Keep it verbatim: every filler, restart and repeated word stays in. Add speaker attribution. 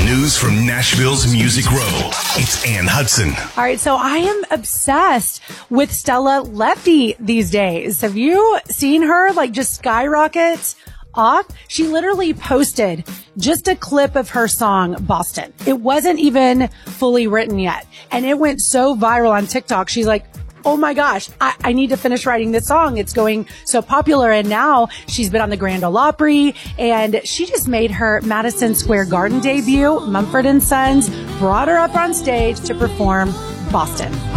Speaker 1: News from Nashville's Music Row. It's Ann Hudson.
Speaker 2: All right, so I am obsessed with Stella Lefty these days. Have you seen her like just skyrocket off? She literally posted just a clip of her song, Boston. It wasn't even fully written yet. And it went so viral on TikTok. She's like, oh my gosh, I, I need to finish writing this song. It's going so popular. And now she's been on the Grand Ole Opry, and she just made her Madison Square Garden debut. Mumford and Sons brought her up on stage to perform Boston.